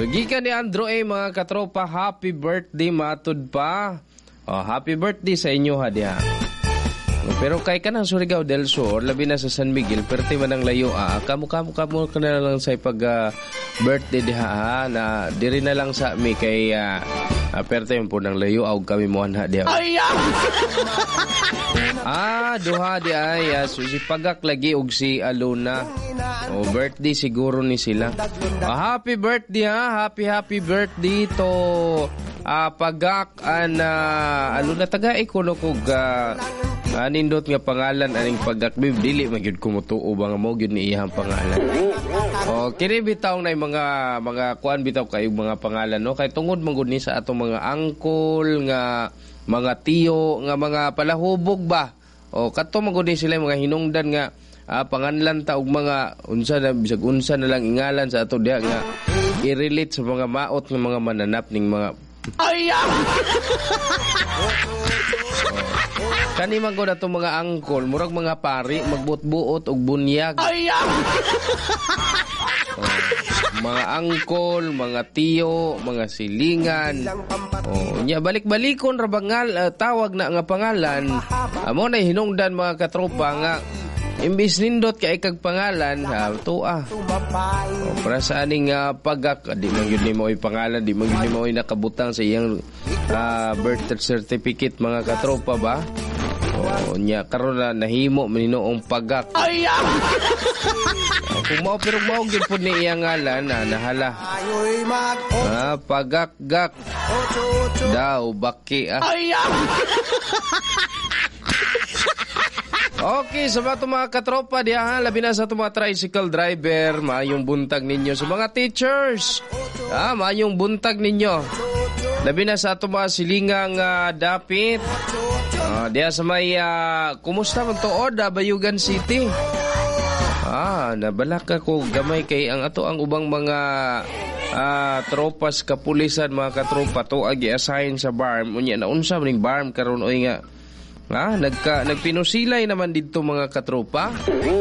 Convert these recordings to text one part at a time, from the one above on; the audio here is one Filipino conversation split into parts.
So gikan ni Andrew A mga katropa, happy birthday matud pa. Happy birthday sa inyo ha diha. Pero kay kanang Surigao del Sur, labi na sa San Miguel, perti man ang layo kamo ka na lang sa pag birthday diha na diri na lang sa mi kay perti man po ng layo aw kami mo anha diha. Duha di ay si Pagak lagi og si Aluna. Birthday siguro ni sila. Happy birthday happy birthday to Pagak Aluna taga ikono kog nindot nga pangalan aning Pagak bib dili magyud kumutuo ba nga mo gyud ni iyang pangalan. Kini bitaw na mga kuan bitaw kay mga pangalan no kay tungod man gud ni sa atong mga uncle nga mga tiyo nga mga palahubog ba. Kadto man gud ni sila mga hinungdan nga panganlan ta og mga unsa na bisag unsa na lang ingalan sa ato diha nga i-relate sa mga maot nga mga mananap ning mga kani man ko na itong mga angkol, murag mga pari, magbuot-buot og bunyag. Mga angkol, mga tiyo, mga silingan. Balik-balikon rabangal, tawag na nga pangalan. Amo na hinungdan mga katropa nga, imbis nindot kay kag pangalan, para sa aning Pagak, di man yun ni mo pangalan, di man yun ni mo nakabutang sa iyang birth certificate mga katropa ba? Karon na nahimo maninoong Pagak. Kung mao pero mao gyud pud ni iyang ngalan nahala. Pagak-gak. Daw baki Okay, sa mga katropa diha labi na sa mga tricycle driver, maayong buntag ninyo sa mga teachers. Maayong buntag ninyo. Labi na sa mga silingang dapit. Diya sa may kumusta man tuod Bayugan City. Nabalaka ko gamay kay ang ato ang ubang mga tropas kapulisan mga katropa to agi-assign sa BARM. Unya na unsa maning BARM karon oy nga nagpinusilay naman dito mga katropa.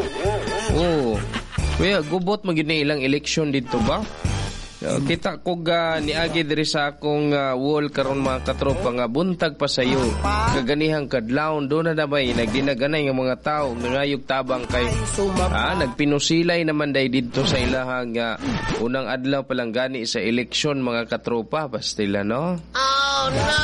Kuya gubot magid na ilang eleksyon dito ba? Kita ko niagi diri sa akong wall karon mga katropa nga buntag pa sayo kaganihang kadlawon do na dabay nagdinaganay nga mga tao ngayog tabang kay nagpinusilay naman day dito sa ilahang unang adlaw pa lang gani sa eleksyon mga katropa pastila no. Oh no.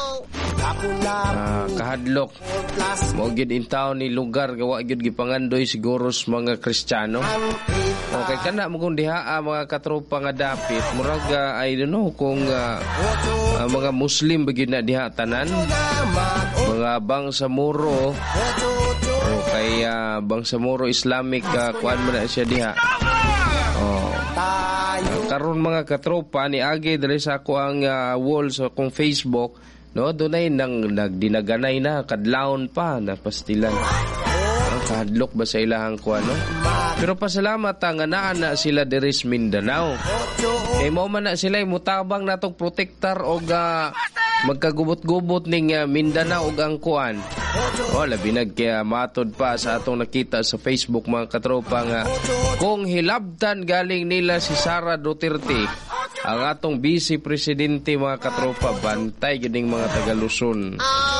Kahadlok mo gyud in town ni lugar gawa gyud gipangandoy siguro sa mga Kristiyano. Okay kana mo kung diha mga katropa nga dapit murag I don't know kung mga Muslim bagid na diha tanan mga Bangsamoro kay Bangsamoro Islamic kuan man na siya diha. Karon mga katropa ni agi diri sa ako ang wall sa akong Facebook. No, dunay nagdinaganay na kadlawon pa na pastilan. Kahadlok ba sa ilahang kuan no? Pero pasalamat nga naa na sila diri sa Mindanao. Kay mao man na sila mutabang natong protektar og magkagubot-gubot ning Mindanao og ang kuan. Labi kaya matod pa sa atong nakita sa Facebook mga katropa nga kung hilabtan galing nila si Sara Duterte ang atong vice presidente mga katropa bantay gining mga taga-Luzon.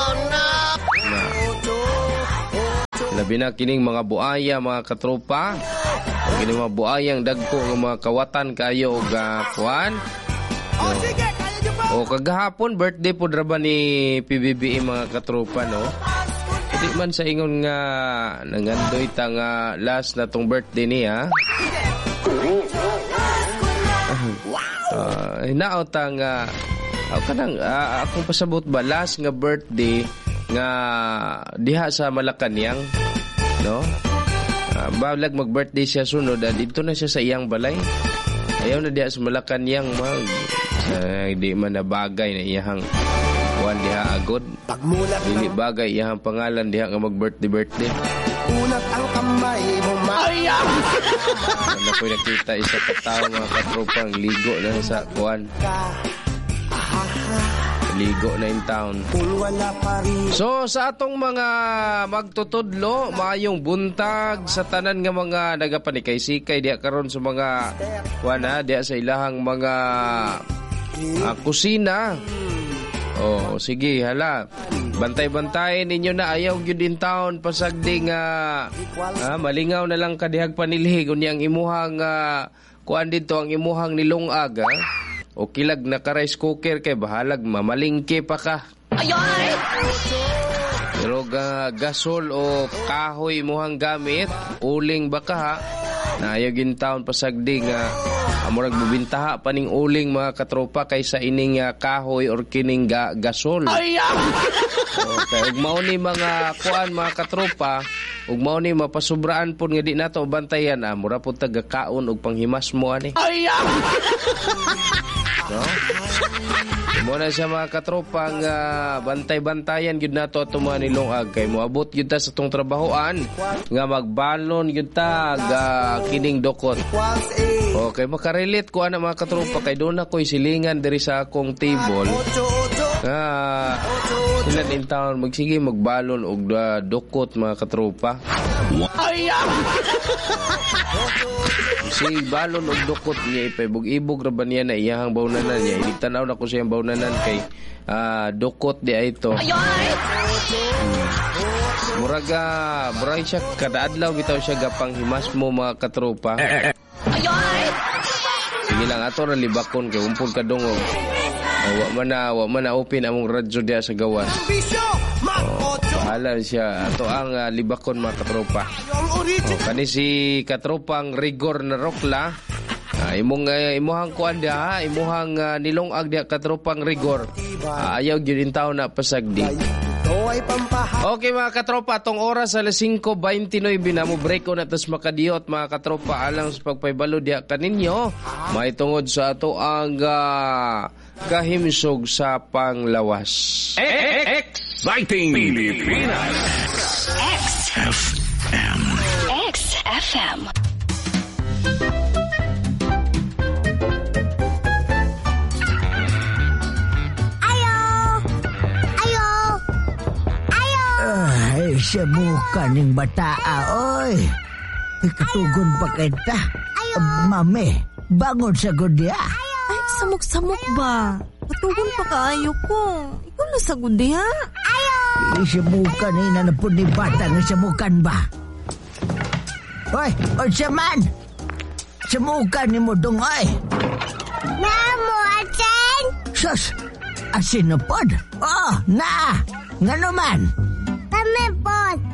Labi na kining mga buaya mga katropa. Kining mga buayang dagko nga mga kawatan kayo og kuan. Kagahapon birthday po draba ni PBBM mga katropa no. Di man sa ingon nga nangandoy ta nga last na tong birthday niya. Hinaot nga kanang akong pasabot ba last nga birthday nga diha sa Malacañang no balag mag-birthday siya sunod dito na siya sa iyang balay ayaw na diha sa Malacañang di man na bagay na iyang kuan diha agod dili bagay iyang pangalan diha nga mag-birthday unat ang kamay mo ko'y nakita isa katao mga katropang ligo na sa kuan ligo na in town. So sa atong mga magtutudlo, maayong buntag sa tanan nga mga nagapanikay-sikay diya karon sa mga diya sa ilahang mga kusina. Oh, sige, hala. Bantay-bantayin ninyo na ayaw gyud in town pasagdi nga malingaw na lang kadihag panilhig unyang imuhang kuan dito ang imuhang nilungag o kilag na ka rice cooker kay bahalag mamalingke pa ka. Ayay! Pero gasol o kahoy imuhang gamit, uling baka ha. Na ayaw in town pasagdi nga amurag bubintaha paning uling mga katropa kaysa ining kahoy or kining gasol. Okay, ug mao ni mga kuan mga katropa, ug mao ni mapasubraan pud nga di nato bantayan mura pud tagakaon og panghimas mo ani. No? Muna siya mga katropang bantay-bantayan yun na to mga nilungag kay moabot yun ta sa itong trabahoan nga magbalon yun ta kining dokot. Okay, makarelate ko mga katropa kay doon ako'y silingan diri sa akong table ilan in town magsige magbalon og dokot mga katropa. Si balon og dokot niya ipay-ibog ra ba niya na iyahang bawnanan niya. Iligtanaw na ko siyang bawnanan kay dokot di ay ito. Murag siya kada adlaw bitaw siya gapang himas mo mga katropa. Sige lang ato ra libakon kay umpod ka dungog. Wa man na open among radyo diya sa gawas. Bahala siya. Ato ang libakon mga katropa. Kani si katropang Rigor na Rokla. Imuhang kuan dia, imuhang nilungag dia katropang Rigor. Ayaw gyud in taon na pasagdi. Okay mga katropa, atong oras alas 5:29 na mo break on atas makadiyot mga katropa alang sa pagpaybalo dia kaninyo. May tungod sa ato ang kahimsog sa panglawas. Exciting Pilipinas. XFM. XFM. Siya buka ning bataa, oy. Ikatugon pa kita. Mami, bangon sa gudya. Ay, samok-samok ba? Katugon pa kaayo ko. Ikaw na sa gudya. Siya buka ni nanapod ni bata nga siya bukan ba? Oy, siya man. Siya buka ni mo dong, oy. Namo, asin? Sus, asin na pod? Oh, na. Nga naman. Kami po.